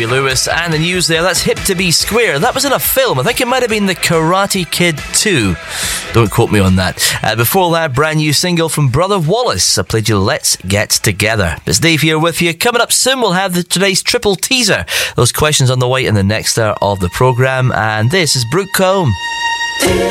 Huey Lewis and the news there. That's Hip to Be Square. That was in a film. I think it might have been The Karate Kid 2. Don't quote me on that. Before that, brand new single from Brother Wallace. I played you Let's Get Together. It's Dave here with you. Coming up soon, we'll have today's triple teaser. Those questions on the way in the next hour of the programme. And this is Brooke Combe.